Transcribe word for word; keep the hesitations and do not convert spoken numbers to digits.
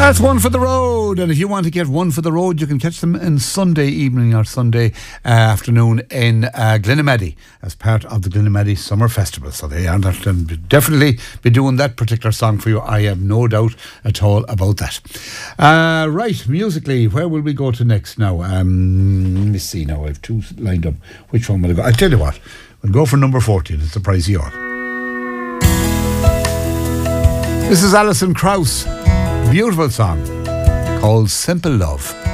That's One for the Road, and if you want to get One for the Road, you can catch them in Sunday evening or Sunday uh, afternoon in uh, Glenamaddy as part of the Glenamaddy Summer Festival. So they are not, um, definitely be doing that particular song for you. I have no doubt at all about that. Uh, right, musically, where will we go to next now? Um, let me see now. I have two lined up. Which one will I go? I'll tell you what. We'll go for number fourteen. It's a pricey all. This is Alison Krauss. Beautiful song called Simple Love.